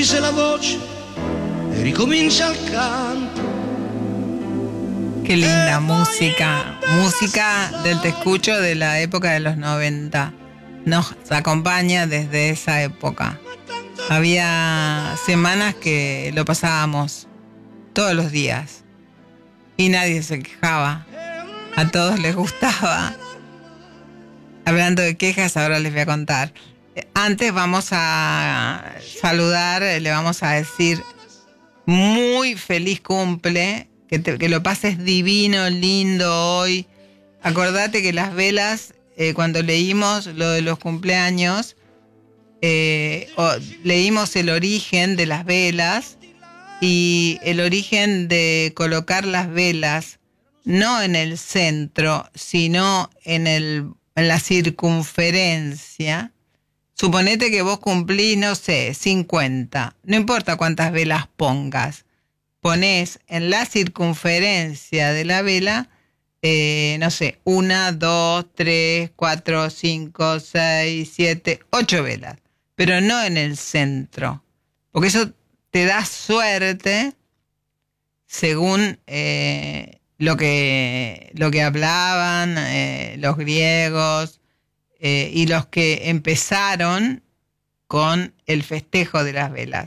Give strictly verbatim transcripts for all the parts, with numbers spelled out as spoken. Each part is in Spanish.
accese la voce e ricomincia il canto. Qué linda música, música del Te Escucho de la época de los noventa. Nos acompaña desde esa época. Había semanas que lo pasábamos todos los días y nadie se quejaba. A todos les gustaba. Hablando de quejas, ahora les voy a contar. Antes vamos a saludar, le vamos a decir muy feliz cumple, que, te, que lo pases divino, lindo hoy. Acordate que las velas, eh, cuando leímos lo de los cumpleaños, eh, o, leímos el origen de las velas y el origen de colocar las velas no en el centro, sino en, el, en la circunferencia. Suponete que vos cumplís, no sé, cincuenta. No importa cuántas velas pongas. Ponés en la circunferencia de la vela, eh, no sé, una, dos, tres, cuatro, cinco, seis, siete, ocho velas. Pero no en el centro. Porque eso te da suerte según eh, lo que, lo que hablaban eh, los griegos. Eh, y los que empezaron con el festejo de las velas.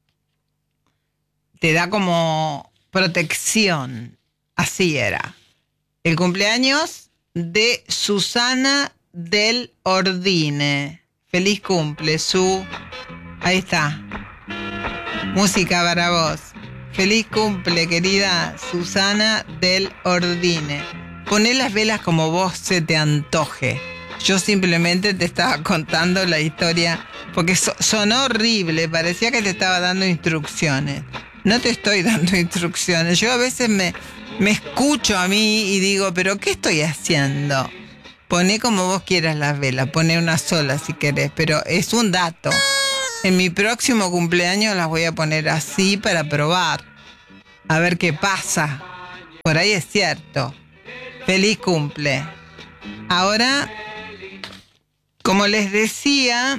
Te da como protección. Así era. El cumpleaños de Susana del Ordine. Feliz cumple, Su. Ahí está. Música para vos. Feliz cumple, querida Susana del Ordine. Poné las velas como vos se te antoje. Yo simplemente te estaba contando la historia porque so, sonó horrible, parecía que te estaba dando instrucciones. No te estoy dando instrucciones. Yo a veces me, me escucho a mí y digo, ¿pero qué estoy haciendo? Poné como vos quieras las velas, poné una sola si querés, pero es un dato. En mi próximo cumpleaños las voy a poner así para probar, a ver qué pasa. Por ahí es cierto. Feliz cumple. Ahora, como les decía,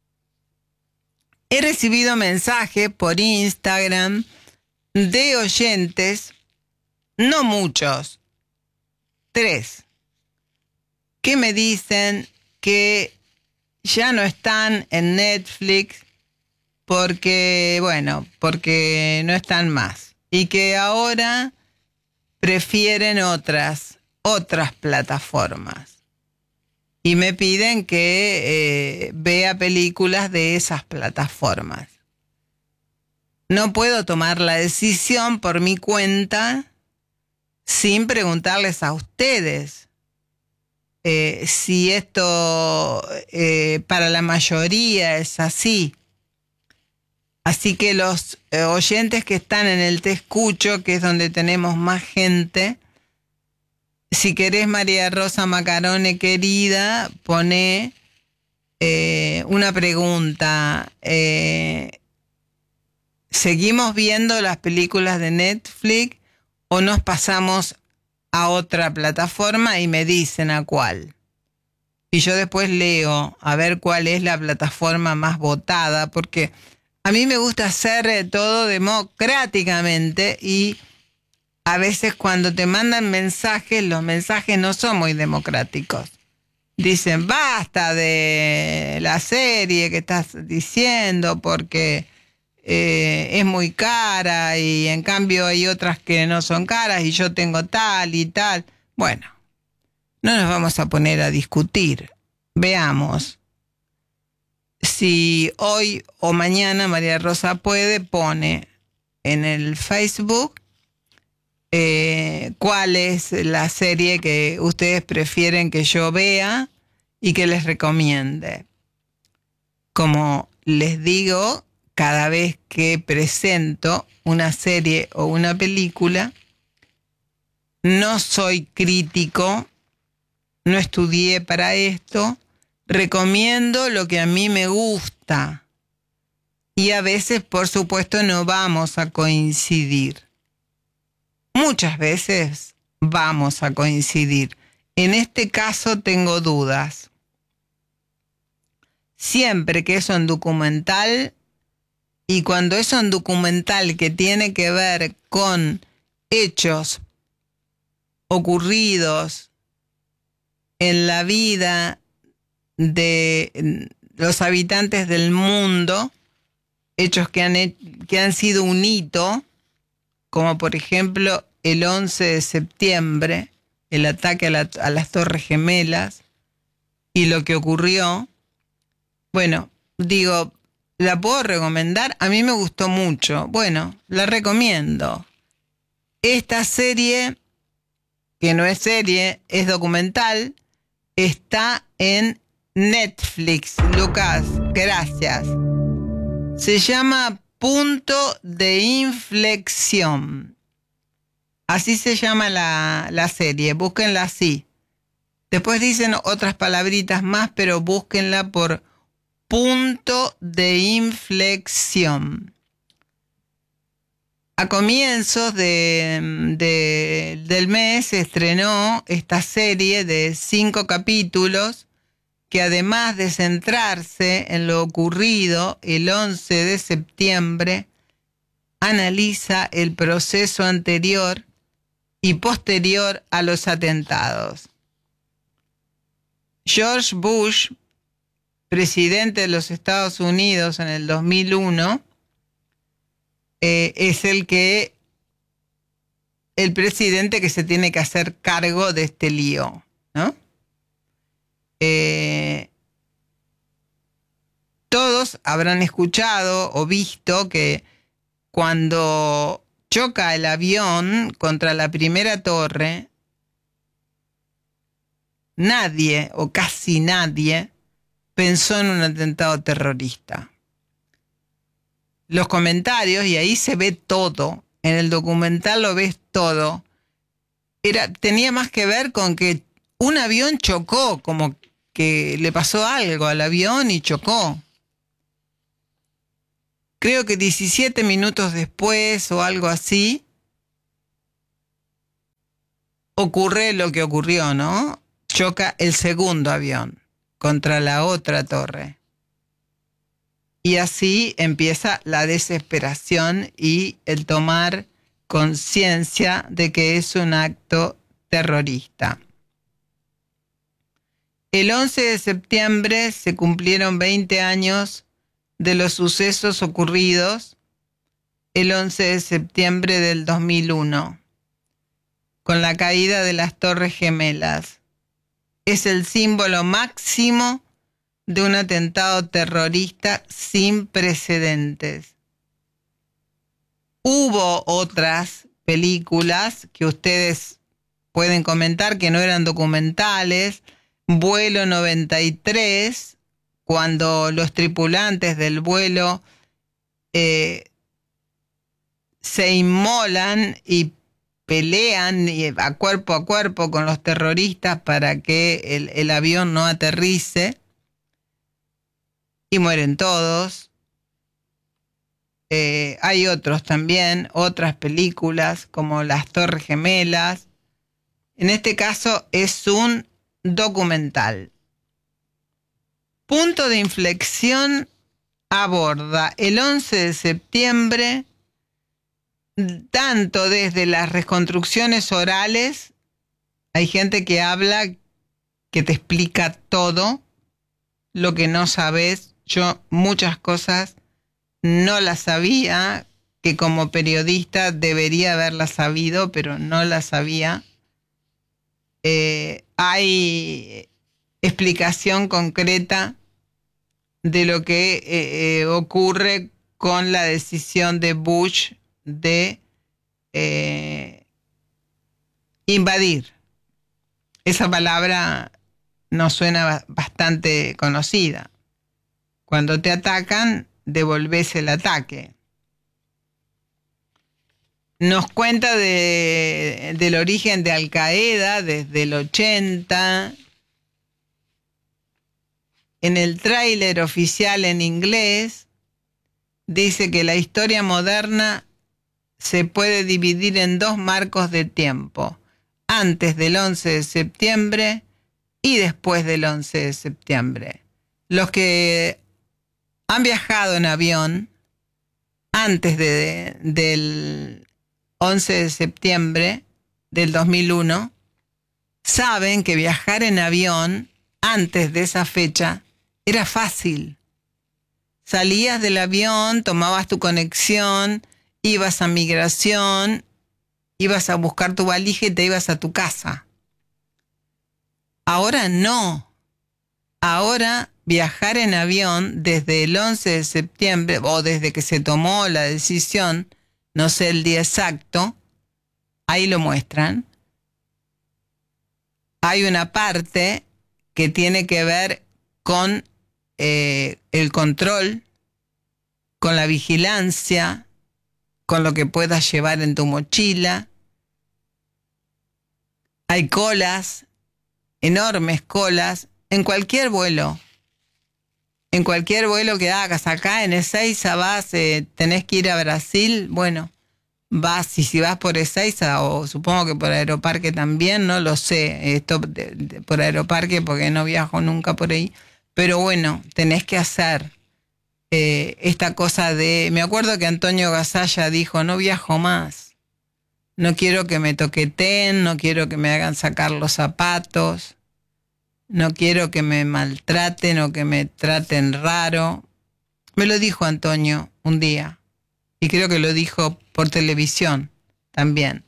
he recibido mensajes por Instagram de oyentes, no muchos, tres, que me dicen que ya no están en Netflix porque, bueno, porque no están más y que ahora prefieren otras, otras plataformas. Y me piden que eh, vea películas de esas plataformas. No puedo tomar la decisión por mi cuenta sin preguntarles a ustedes eh, si esto eh, para la mayoría es así. Así que los eh, oyentes que están en el Te Escucho, que es donde tenemos más gente, si querés, María Rosa Macarone, querida, poné eh, una pregunta. Eh, ¿Seguimos viendo las películas de Netflix o nos pasamos a otra plataforma y me dicen a cuál? Y yo después leo a ver cuál es la plataforma más votada, porque a mí me gusta hacer todo democráticamente y a veces cuando te mandan mensajes, los mensajes no son muy democráticos. Dicen, basta de la serie que estás diciendo porque eh, es muy cara y en cambio hay otras que no son caras y yo tengo tal y tal. Bueno, no nos vamos a poner a discutir. Veamos. Si hoy o mañana María Rosa puede, pone en el Facebook Eh, cuál es la serie que ustedes prefieren que yo vea y que les recomiende. Como les digo, cada vez que presento una serie o una película, no soy crítico, no estudié para esto, recomiendo lo que a mí me gusta y a veces, por supuesto, no vamos a coincidir. Muchas veces vamos a coincidir. En este caso tengo dudas. Siempre que es un documental, Y cuando es un documental que tiene que ver con hechos ocurridos en la vida de los habitantes del mundo, hechos que han, que han sido un hito, como por ejemplo el once de septiembre, el ataque a, la, a las Torres Gemelas y lo que ocurrió. Bueno, digo, ¿la puedo recomendar? A mí me gustó mucho. Bueno, la recomiendo. Esta serie, que no es serie, es documental, está en Netflix. Lucas, gracias. Se llama Punto de Inflexión. Así se llama la, la serie. Búsquenla así. Después dicen otras palabritas más, pero búsquenla por Punto de Inflexión. A comienzos de, de, del mes se estrenó esta serie de cinco capítulos que, además de centrarse en lo ocurrido el once de septiembre, analiza el proceso anterior y posterior a los atentados. George Bush, presidente de los Estados Unidos en el dos mil uno, eh, es el que el presidente que se tiene que hacer cargo de este lío, ¿no? Eh, todos habrán escuchado o visto que cuando choca el avión contra la primera torre, nadie o casi nadie pensó en un atentado terrorista. Los comentarios, y ahí se ve todo, en el documental lo ves todo, era, tenía más que ver con que un avión chocó, como que le pasó algo al avión y chocó. Creo que diecisiete minutos después o algo así, ocurre lo que ocurrió, ¿no? Choca el segundo avión contra la otra torre. Y así empieza la desesperación y el tomar conciencia de que es un acto terrorista. El once de septiembre se cumplieron veinte años de los sucesos ocurridos el once de septiembre del dos mil uno, con la caída de las Torres Gemelas. Es el símbolo máximo de un atentado terrorista sin precedentes. Hubo otras películas que ustedes pueden comentar que no eran documentales. Vuelo noventa y tres, cuando los tripulantes del vuelo eh, se inmolan y pelean a cuerpo a cuerpo con los terroristas para que el, el avión no aterrice, y mueren todos. Eh, hay otros también, otras películas como Las Torres Gemelas. En este caso es un documental. Punto de Inflexión aborda el once de septiembre tanto desde las reconstrucciones orales. Hay gente que habla, que te explica todo lo que no sabes. Yo muchas cosas no las sabía, que como periodista debería haberlas sabido, pero no las sabía. Eh, hay explicación concreta de lo que eh, eh, ocurre con la decisión de Bush de eh, invadir. Esa palabra nos suena bastante conocida. Cuando te atacan, devolvés el ataque. Nos cuenta de, del origen de Al Qaeda desde el ochenta. En el tráiler oficial en inglés dice que la historia moderna se puede dividir en dos marcos de tiempo: antes del once de septiembre y después del once de septiembre. Los que han viajado en avión antes de, del once de septiembre del dos mil uno, saben que viajar en avión antes de esa fecha era fácil. Salías del avión, tomabas tu conexión, ibas a migración, ibas a buscar tu valija y te ibas a tu casa. Ahora no. Ahora viajar en avión desde el once de septiembre o desde que se tomó la decisión, no sé el día exacto, ahí lo muestran. Hay una parte que tiene que ver con eh, el control, con la vigilancia, con lo que puedas llevar en tu mochila. Hay colas, enormes colas, en cualquier vuelo. En cualquier vuelo que hagas. Acá en Ezeiza vas, eh, tenés que ir a Brasil, bueno, vas, y si vas por Ezeiza, o supongo que por Aeroparque también, no lo sé, esto de, de, por Aeroparque porque no viajo nunca por ahí, pero bueno, tenés que hacer eh, esta cosa de, me acuerdo que Antonio Gasalla dijo, no viajo más, no quiero que me toqueten, no quiero que me hagan sacar los zapatos, no quiero que me maltraten o que me traten raro. Me lo dijo Antonio un día, y creo que lo dijo por televisión también.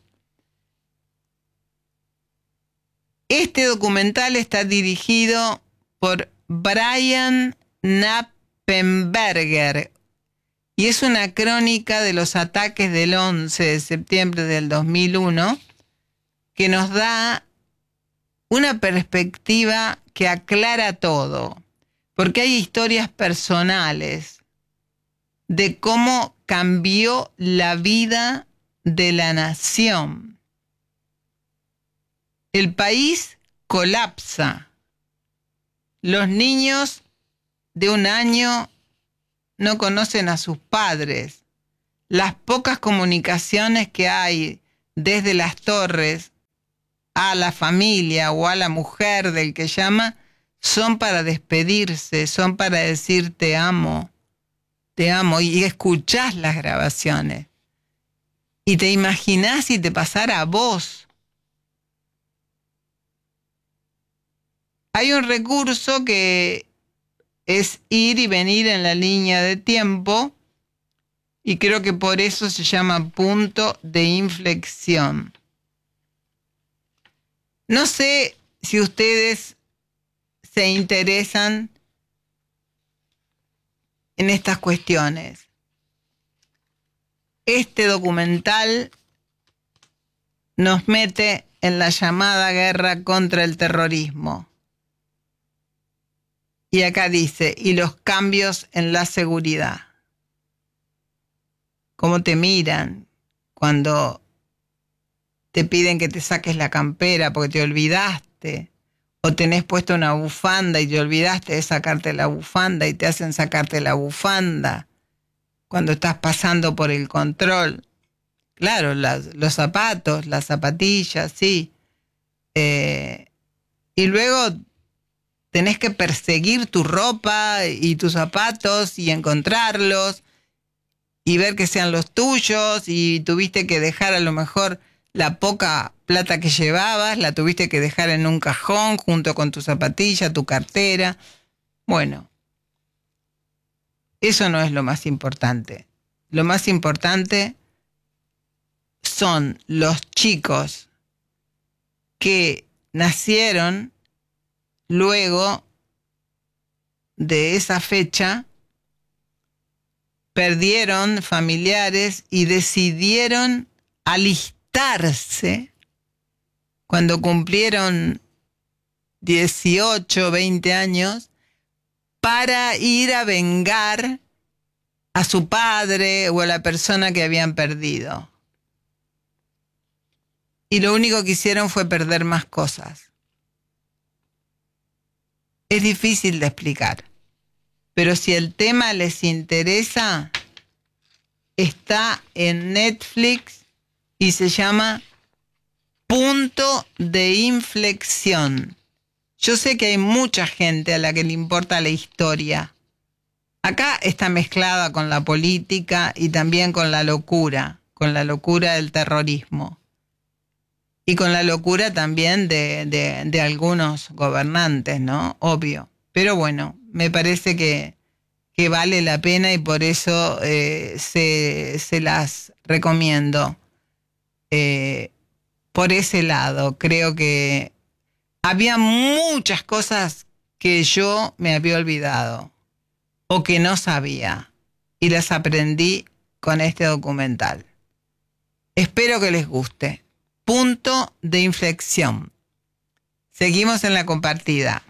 Este documental está dirigido por Brian Knappenberger y es una crónica de los ataques del once de septiembre del dos mil uno que nos da una perspectiva que aclara todo, porque hay historias personales de cómo cambió la vida de la nación. El país colapsa. Los niños de un año no conocen a sus padres. Las pocas comunicaciones que hay desde las torres a la familia o a la mujer del que llama son para despedirse, son para decir te amo, te amo, y escuchás las grabaciones. Y te imaginás si te pasara a vos. Hay un recurso que es ir y venir en la línea de tiempo, y creo que por eso se llama punto de inflexión. No sé si ustedes se interesan en estas cuestiones. Este documental nos mete en la llamada guerra contra el terrorismo. Y acá dice, y los cambios en la seguridad. Cómo te miran cuando te piden que te saques la campera porque te olvidaste, o tenés puesto una bufanda y te olvidaste de sacarte la bufanda y te hacen sacarte la bufanda cuando estás pasando por el control. Claro, las, los zapatos, las zapatillas, sí. Eh, y luego tenés que perseguir tu ropa y tus zapatos y encontrarlos y ver que sean los tuyos, y tuviste que dejar a lo mejor la poca plata que llevabas, la tuviste que dejar en un cajón junto con tu zapatilla, tu cartera. Bueno, eso no es lo más importante. Lo más importante son los chicos que nacieron luego de esa fecha, perdieron familiares y decidieron alistarse cuando cumplieron dieciocho, veinte años para ir a vengar a su padre o a la persona que habían perdido. Y lo único que hicieron fue perder más cosas. Es difícil de explicar, pero si el tema les interesa, está en Netflix y se llama Punto de Inflexión. Yo sé que hay mucha gente a la que le importa la historia, Acá está mezclada con la política y también con la locura, con la locura del terrorismo. Y con la locura también de, de, de algunos gobernantes, ¿no? Obvio. Pero bueno, me parece que, que vale la pena y por eso eh, se, se las recomiendo. Eh, por ese lado, creo que había muchas cosas que yo me había olvidado o que no sabía y las aprendí con este documental. Espero que les guste. Punto de inflexión. Seguimos en la compartida.